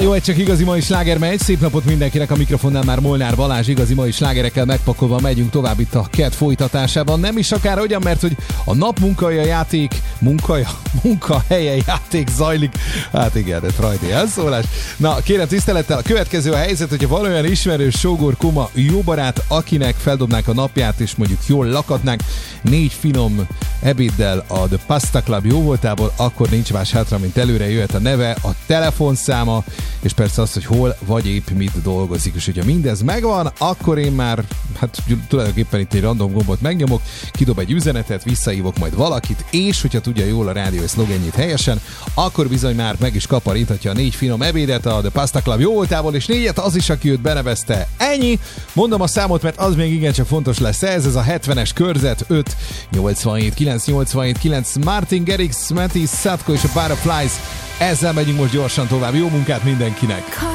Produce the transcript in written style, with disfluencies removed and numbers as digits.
Jó, egy csak igazi mai sláger megy. Szép napot mindenkinek, a mikrofonnál már Molnár Balázs. Igazi mai slágerekkel megpakolva megyünk tovább itt a kett folytatásában. Nem is akár ugyan, mert hogy a nap munkahelye játék zajlik. Hát igen, ez frajdi elszólás. Na, kérem tisztelettel, a következő a helyzet, hogyha valójában ismerős sógor, koma, jó barát, akinek feldobnák a napját, és mondjuk jól lakatnánk 4 finom ebéddel a The Pasta Club jó voltából, akkor nincs más hátra, mint előre jöhet a neve, a telefonszáma, és persze az, hogy hol vagy épp mit dolgozik. És hogyha mindez megvan, akkor én már, hát tulajdonképpen itt egy random gombot megnyomok, kidob egy üzenetet, visszahívok majd valakit, és hogyha tudja jól a rádió szlogenjét helyesen, akkor bizony már meg is kaparíthatja a 4 finom ebédet a The Pasta Club jó voltából, és 4-et az is, aki őt benevezte. Ennyi! Mondom a számot, mert az még igencsak fontos lesz. Ez a 70-es körzet, 5 87 9 87 9, Martin Garrix, Matty Satko és a Butterflies. Ezzel megyünk most gyorsan tovább. Jó munkát mindenkinek!